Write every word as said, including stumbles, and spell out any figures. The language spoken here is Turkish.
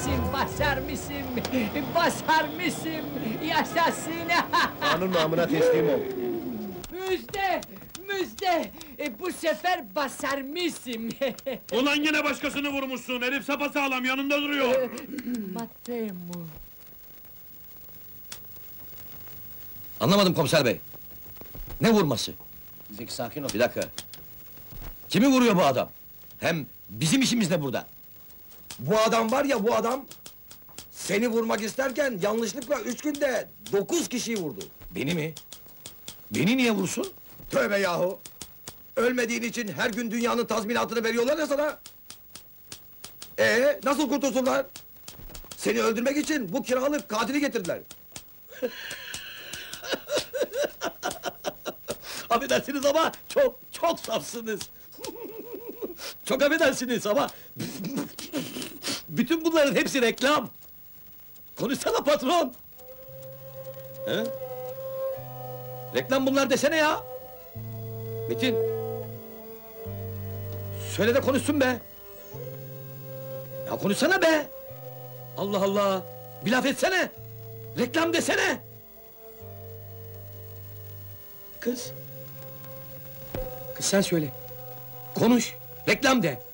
mısın, basar mısın, basar mısın, yaşasın! Kanun namına teslim ol. Müjde, müjde! E, bu sefer basar mısın? Ulan yine başkasını vurmuşsun, herif sapasağlam yanında duruyor! Matemu! Anlamadım komiser bey. Ne vurması? Zeki sakin ol. Bir dakika. Kimi vuruyor bu adam? Hem bizim işimiz ne burada? Bu adam var ya bu adam... ...seni vurmak isterken yanlışlıkla üç günde dokuz kişiyi vurdu. Beni mi? Beni niye vursun? Tövbe yahu! Ölmediğin için her gün dünyanın tazminatını veriyorlar ya sana! Ee, nasıl kurtulsunlar? Seni öldürmek için bu kiralık katili getirdiler. Affedersiniz ama çok çok safsınız. Çok affedersiniz ama... Bütün bunların hepsi reklam. Konuşsana patron. He? Reklam bunlar desene ya. Metin. Söyle de konuşsun be. Ya konuşsana be. Allah Allah. Bir laf etsene. Reklam desene. Kız. Kız sen söyle. Konuş. Reklam de.